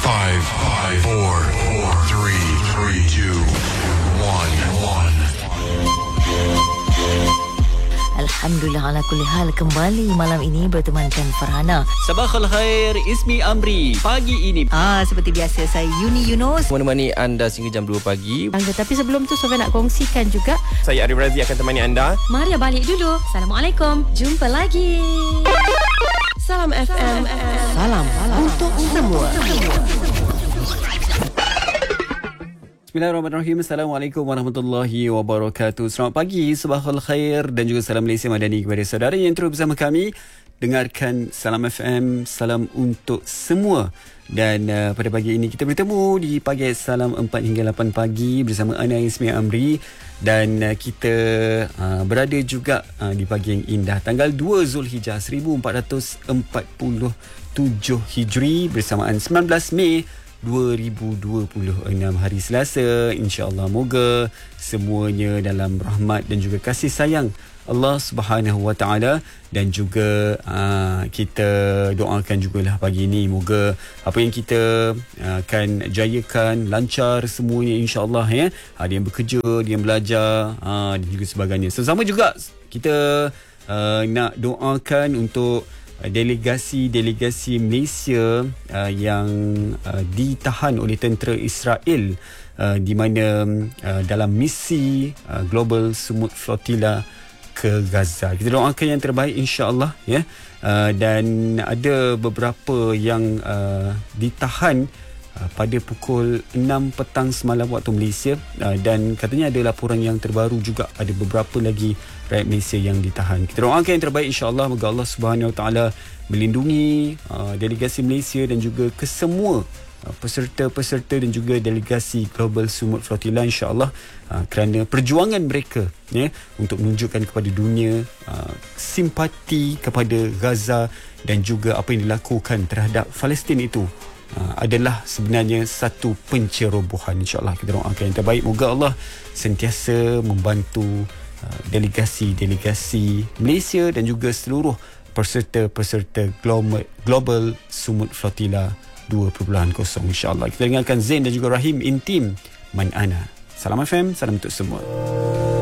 5, 4, 3, 2, 1. Alhamdulillah ala kulli hal, kembali malam ini bertemankan Farhana. Sabahul khair, Ismi Amri. Pagi ini Seperti biasa, saya Yuni Yunus menemani anda sehingga jam 2 pagi. Tapi sebelum tu Sofia nak kongsikan juga. Saya Arif Razi akan temani anda. Maria balik dulu. Assalamualaikum. Jumpa lagi. Salam FM. Salam untuk semua. Bismillahirrahmanirrahim. Assalamualaikum warahmatullahi wabarakatuh. Selamat pagi, sabahul khair dan juga salam Malaysia Madani kepada saudara yang terus bersama kami. Dengarkan Salam FM, salam untuk semua. Dan pada pagi ini kita bertemu di pagi Salam 4 hingga 8 pagi bersama Ana Ismi Amri. Dan kita berada juga di pagi yang indah, tanggal 2 Zulhijjah 1447 Hijri bersamaan 19 Mei 2026, hari Selasa. InsyaAllah moga semuanya dalam rahmat dan juga kasih sayang Allah Subhanahu Wa Taala. Dan juga kita doakan jugalah pagi ini moga apa yang kita akan jayakan lancar semuanya, insyaAllah ya. Ada yang bekerja, ada yang belajar dan juga sebagainya. Sama juga kita nak doakan untuk delegasi Malaysia yang ditahan oleh tentera Israel di mana dalam misi Global Smooth Flotilla ke Gaza. Kita doakan yang terbaik, insya-Allah ya. Dan ada beberapa yang ditahan pada pukul 6 petang semalam waktu Malaysia, dan katanya ada laporan yang terbaru juga ada beberapa lagi rakyat Malaysia yang ditahan. Kita doakan yang terbaik, insya-Allah. Moga Allah Subhanahu Wa Taala melindungi delegasi Malaysia dan juga kesemua peserta-peserta dan juga delegasi Global Smooth Flotilla, insya-Allah, kerana perjuangan mereka ya untuk menunjukkan kepada dunia simpati kepada Gaza dan juga apa yang dilakukan terhadap Palestin itu adalah sebenarnya satu pencerobohan. InsyaAllah kita doakan yang terbaik. Moga Allah sentiasa membantu delegasi Malaysia dan juga seluruh peserta-peserta Global Smooth Flotilla 2.0. InsyaAllah kita dengarkan Zain dan juga Rahim Intim Man Ana. Salam FM, salam untuk semua.